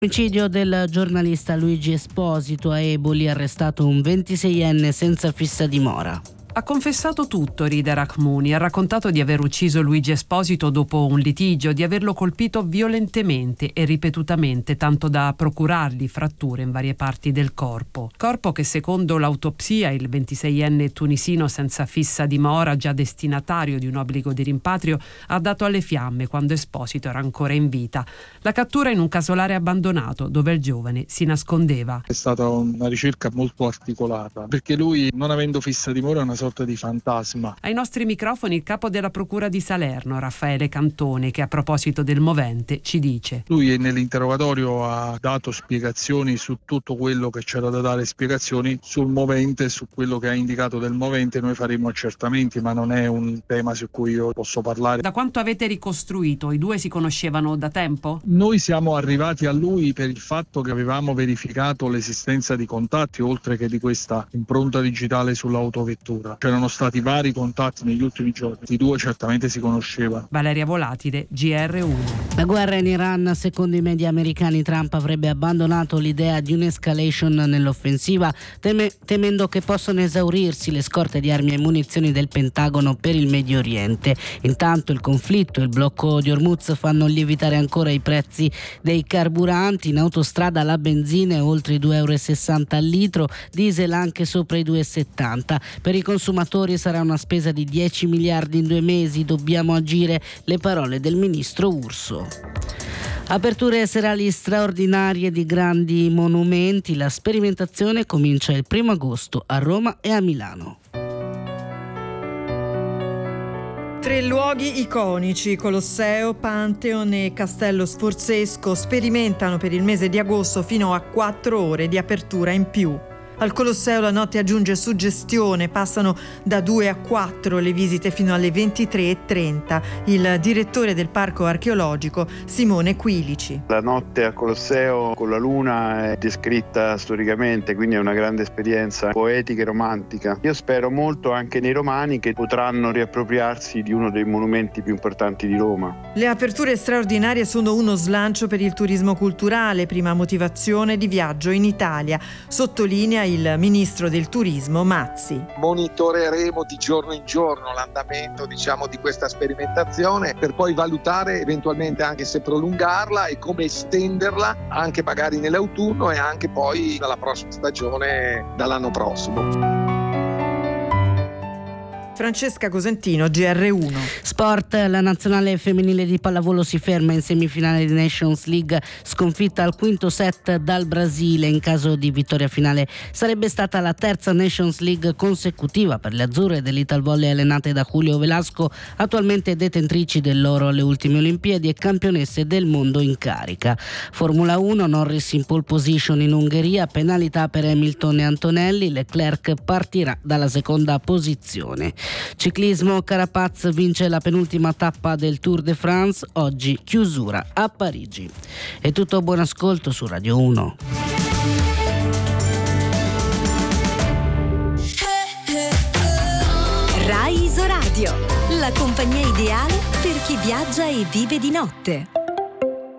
Omicidio del giornalista Luigi Esposito. A Eboli arrestato un 26enne senza fissa dimora. Ha confessato tutto Rida Rahmouni, ha raccontato di aver ucciso Luigi Esposito dopo un litigio, di averlo colpito violentemente e ripetutamente, tanto da procurargli fratture in varie parti del corpo. Corpo che secondo l'autopsia il 26enne tunisino senza fissa dimora, già destinatario di un obbligo di rimpatrio, ha dato alle fiamme quando Esposito era ancora in vita. La cattura in un casolare abbandonato dove il giovane si nascondeva. È stata una ricerca molto articolata, perché lui, non avendo fissa dimora, è una sorta di fantasma. Ai nostri microfoni il capo della procura di Salerno, Raffaele Cantone, che a proposito del movente ci dice: lui nell'interrogatorio ha dato spiegazioni su tutto quello che c'era da dare spiegazioni sul movente, su quello che ha indicato del movente. Noi faremo accertamenti, ma non è un tema su cui io posso parlare. Da quanto avete ricostruito? I due si conoscevano da tempo? Noi siamo arrivati a lui per il fatto che avevamo verificato l'esistenza di contatti, oltre che di questa impronta digitale sull'autovettura. C'erano stati vari contatti negli ultimi giorni, i due certamente si conoscevano. Valeria Volatile, GR1. La guerra in Iran, secondo i media americani, Trump avrebbe abbandonato l'idea di un'escalation nell'offensiva, temendo che possano esaurirsi le scorte di armi e munizioni del Pentagono per il Medio Oriente. Intanto il conflitto e il blocco di Hormuz fanno lievitare ancora i prezzi dei carburanti. In autostrada la benzina è oltre i 2,60 euro al litro, diesel anche sopra i 2,70. Per i consumatori sarà una spesa di 10 miliardi in 2 mesi, dobbiamo agire, le parole del ministro Urso. Aperture serali straordinarie di grandi monumenti, la sperimentazione comincia il 1 agosto a Roma e a Milano. 3 luoghi iconici, Colosseo, Pantheon e Castello Sforzesco, sperimentano per il mese di agosto fino a 4 ore di apertura in più. Al Colosseo la notte aggiunge suggestione, passano da 2 a 4 le visite fino alle 23:30. Il direttore del parco archeologico Simone Quilici. La notte al Colosseo con la luna è descritta storicamente, quindi è una grande esperienza poetica e romantica. Io spero molto anche nei romani che potranno riappropriarsi di uno dei monumenti più importanti di Roma. Le aperture straordinarie sono uno slancio per il turismo culturale, prima motivazione di viaggio in Italia, sottolinea il ministro del turismo Mazzi. Monitoreremo di giorno in giorno l'andamento di questa sperimentazione per poi valutare eventualmente anche se prolungarla e come estenderla anche magari nell'autunno e anche poi dalla prossima stagione, dall'anno prossimo. Francesca Cosentino, GR1. Sport, la nazionale femminile di pallavolo si ferma in semifinale di Nations League, sconfitta al quinto set dal Brasile. In caso di vittoria finale sarebbe stata la terza Nations League consecutiva per le azzurre dell'Italvolley allenate da Julio Velasco, attualmente detentrici dell'oro alle ultime Olimpiadi e campionesse del mondo in carica. Formula 1, Norris in pole position in Ungheria, penalità per Hamilton e Antonelli, Leclerc partirà dalla seconda posizione. Ciclismo, Carapaz vince la penultima tappa del Tour de France, oggi chiusura a Parigi. È tutto, buon ascolto su Radio 1. Rai Isoradio, la compagnia ideale per chi viaggia e vive di notte.